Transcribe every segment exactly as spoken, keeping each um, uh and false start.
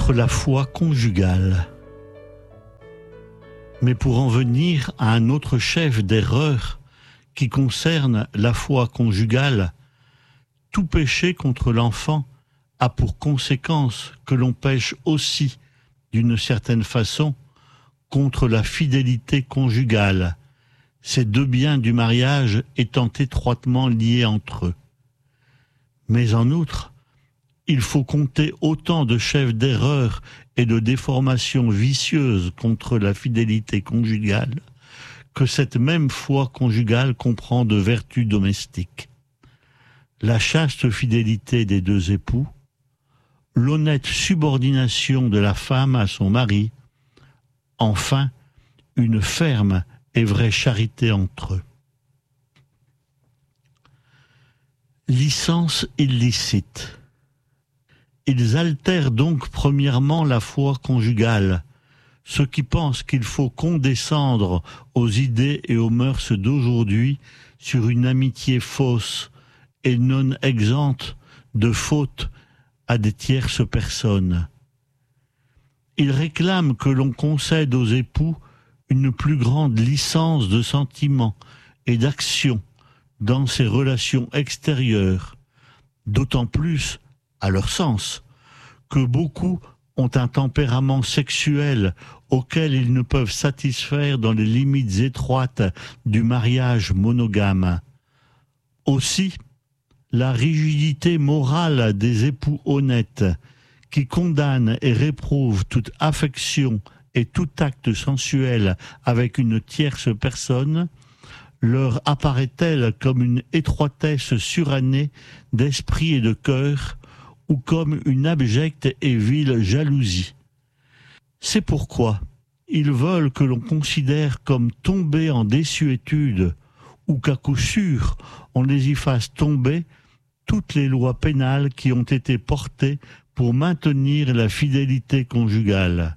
contre la foi conjugale. Mais pour en venir à un autre chef d'erreur qui concerne la foi conjugale, tout péché contre l'enfant a pour conséquence que l'on pêche aussi, d'une certaine façon, contre la fidélité conjugale, ces deux biens du mariage étant étroitement liés entre eux. Mais en outre, il faut compter autant de chefs d'erreur et de déformations vicieuses contre la fidélité conjugale que cette même foi conjugale comprend de vertus domestiques. La chaste fidélité des deux époux, l'honnête subordination de la femme à son mari, enfin, une ferme et vraie charité entre eux. Licence illicite. Ils altèrent donc premièrement la foi conjugale, ceux qui pensent qu'il faut condescendre aux idées et aux mœurs d'aujourd'hui sur une amitié fausse et non exempte de fautes à des tierces personnes. Ils réclament que l'on concède aux époux une plus grande licence de sentiments et d'action dans ces relations extérieures, d'autant plus, à leur sens, que beaucoup ont un tempérament sexuel auquel ils ne peuvent satisfaire dans les limites étroites du mariage monogame. Aussi, la rigidité morale des époux honnêtes, qui condamnent et réprouvent toute affection et tout acte sensuel avec une tierce personne, leur apparaît-elle comme une étroitesse surannée d'esprit et de cœur, ou comme une abjecte et vile jalousie. C'est pourquoi ils veulent que l'on considère comme tombés en désuétude, ou qu'à coup sûr on les y fasse tomber toutes les lois pénales qui ont été portées pour maintenir la fidélité conjugale.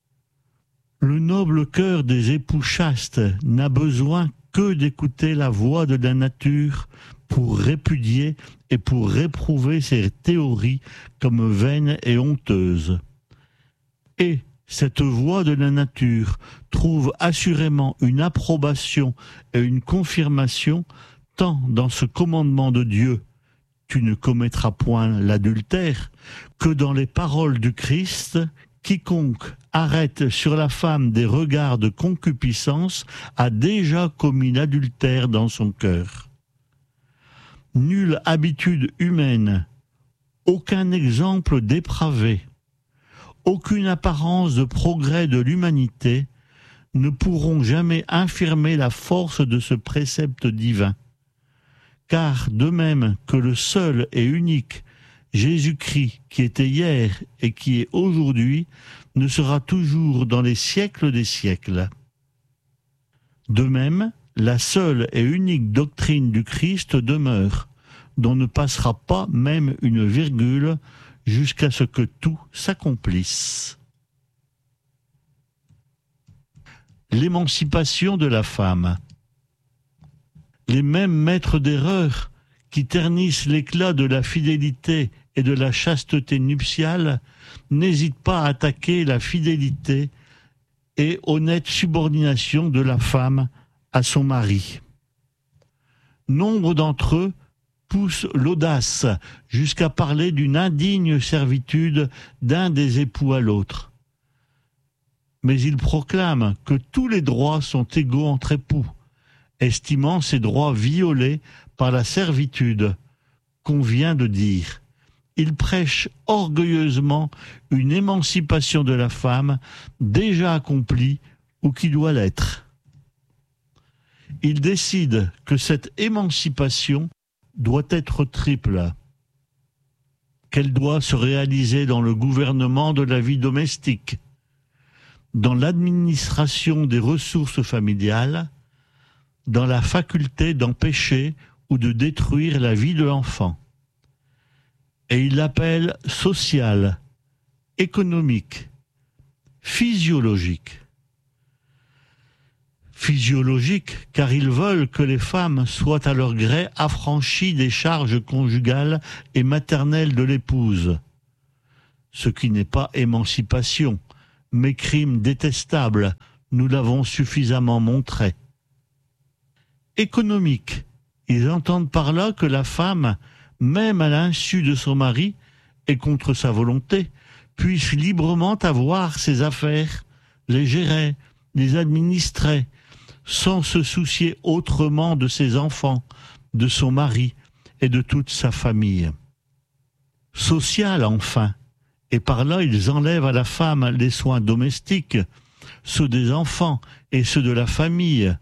Le noble cœur des époux chastes n'a besoin que d'écouter la voix de la nature pour répudier et pour réprouver ces théories comme vaines et honteuses. Et cette voix de la nature trouve assurément une approbation et une confirmation tant dans ce commandement de Dieu, tu ne commettras point l'adultère, que dans les paroles du Christ, quiconque arrête sur la femme des regards de concupiscence a déjà commis l'adultère dans son cœur. Nulle habitude humaine, aucun exemple dépravé, aucune apparence de progrès de l'humanité ne pourront jamais infirmer la force de ce précepte divin. Car de même que le seul et unique Jésus-Christ qui était hier et qui est aujourd'hui ne sera toujours dans les siècles des siècles. De même, la seule et unique doctrine du Christ demeure, dont ne passera pas même une virgule jusqu'à ce que tout s'accomplisse. L'émancipation de la femme. Les mêmes maîtres d'erreur qui ternissent l'éclat de la fidélité et de la chasteté nuptiale n'hésitent pas à attaquer la fidélité et honnête subordination de la femme à son mari. Nombre d'entre eux poussent l'audace jusqu'à parler d'une indigne servitude d'un des époux à l'autre. Mais ils proclament que tous les droits sont égaux entre époux, estimant ces droits violés par la servitude qu'on vient de dire. Ils prêchent orgueilleusement une émancipation de la femme déjà accomplie ou qui doit l'être. Ils décident que cette émancipation doit être triple, qu'elle doit se réaliser dans le gouvernement de la vie domestique, dans l'administration des ressources familiales, dans la faculté d'empêcher ou de détruire la vie de l'enfant. Et il l'appelle sociale, économique, physiologique. Physiologique, car ils veulent que les femmes soient à leur gré affranchies des charges conjugales et maternelles de l'épouse. ce qui n'est pas émancipation, mais crime détestable, nous l'avons suffisamment montré. Économique, ils entendent par là que la femme, même à l'insu de son mari et contre sa volonté, puisse librement avoir ses affaires, les gérer, les administrer, sans se soucier autrement de ses enfants, de son mari et de toute sa famille. Social enfin, et par là ils enlèvent à la femme les soins domestiques, ceux des enfants et ceux de la famille,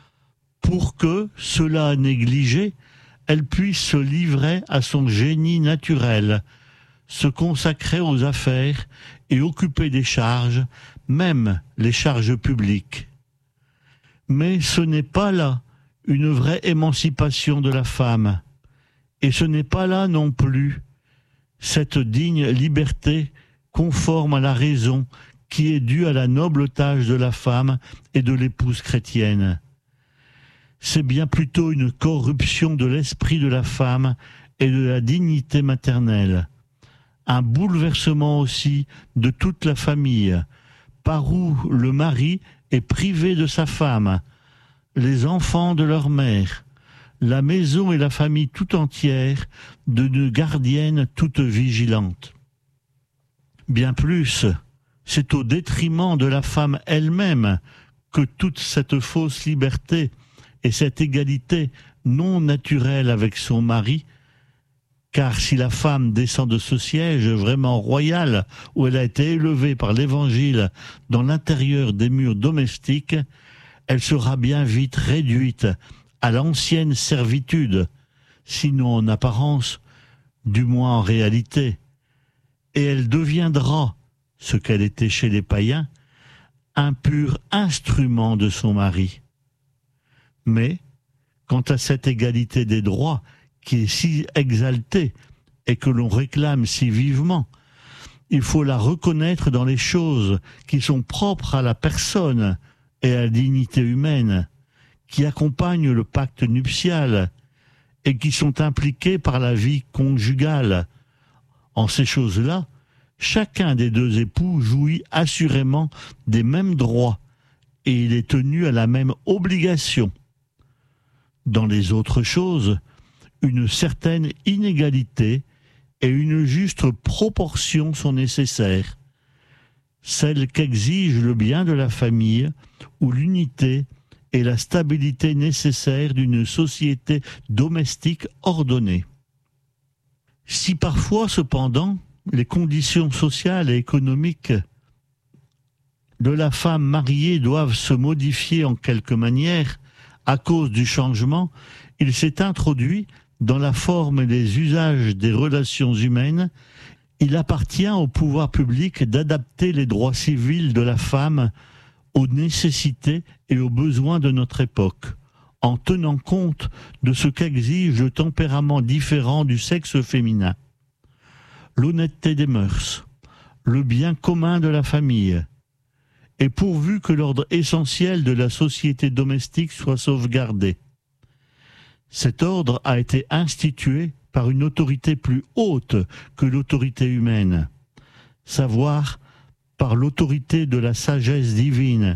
pour que, cela négligé, elle puisse se livrer à son génie naturel, se consacrer aux affaires et occuper des charges, même les charges publiques. Mais ce n'est pas là une vraie émancipation de la femme, et ce n'est pas là non plus cette digne liberté conforme à la raison qui est due à la noble tâche de la femme et de l'épouse chrétienne. C'est bien plutôt une corruption de l'esprit de la femme et de la dignité maternelle, un bouleversement aussi de toute la famille, par où le mari est privé de sa femme, les enfants de leur mère, la maison et la famille tout entière d'une gardienne toute vigilante. Bien plus, c'est au détriment de la femme elle-même que toute cette fausse liberté et cette égalité non naturelle avec son mari, car si la femme descend de ce siège vraiment royal où elle a été élevée par l'Évangile dans l'intérieur des murs domestiques, elle sera bien vite réduite à l'ancienne servitude, sinon en apparence, du moins en réalité, et elle deviendra, ce qu'elle était chez les païens, un pur instrument de son mari. Mais, quant à cette égalité des droits qui est si exaltée et que l'on réclame si vivement, il faut la reconnaître dans les choses qui sont propres à la personne et à la dignité humaine, qui accompagnent le pacte nuptial et qui sont impliquées par la vie conjugale. En ces choses-là, chacun des deux époux jouit assurément des mêmes droits et il est tenu à la même obligation. Dans les autres choses, une certaine inégalité et une juste proportion sont nécessaires, celles qu'exige le bien de la famille où l'unité et la stabilité nécessaire d'une société domestique ordonnée. Si parfois, cependant, les conditions sociales et économiques de la femme mariée doivent se modifier en quelque manière à cause du changement, il s'est introduit dans la forme et les usages des relations humaines. Il appartient au pouvoir public d'adapter les droits civils de la femme aux nécessités et aux besoins de notre époque, en tenant compte de ce qu'exige le tempérament différent du sexe féminin, l'honnêteté des mœurs, le bien commun de la famille, et pourvu que l'ordre essentiel de la société domestique soit sauvegardé. Cet ordre a été institué par une autorité plus haute que l'autorité humaine, savoir par l'autorité de la sagesse divine,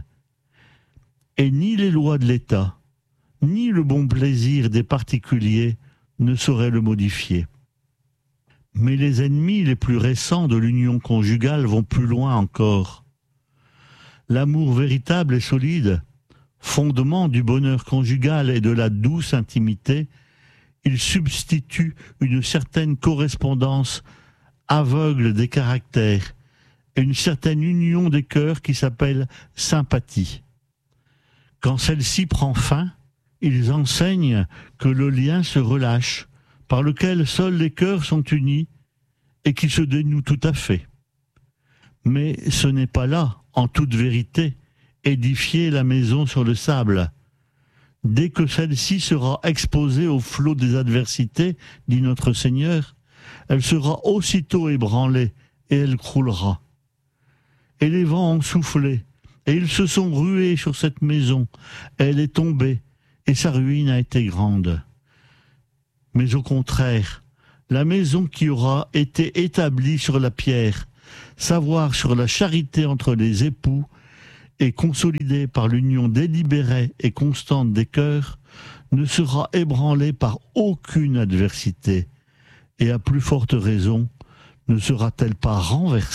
et ni les lois de l'État, ni le bon plaisir des particuliers ne sauraient le modifier. Mais les ennemis les plus récents de l'union conjugale vont plus loin encore. L'amour véritable et solide, fondement du bonheur conjugal et de la douce intimité, il substitue une certaine correspondance aveugle des caractères et une certaine union des cœurs qui s'appelle sympathie. Quand celle-ci prend fin, ils enseignent que le lien se relâche, par lequel seuls les cœurs sont unis et qui se dénoue tout à fait. Mais ce n'est pas là, en toute vérité, édifier la maison sur le sable. Dès que celle-ci sera exposée au flot des adversités, dit notre Seigneur, elle sera aussitôt ébranlée et elle croulera. Et les vents ont soufflé, et ils se sont rués sur cette maison. Elle est tombée, et sa ruine a été grande. Mais au contraire, la maison qui aura été établie sur la pierre savoir sur la charité entre les époux et consolidée par l'union délibérée et constante des cœurs, ne sera ébranlée par aucune adversité, et à plus forte raison, ne sera-t-elle pas renversée ?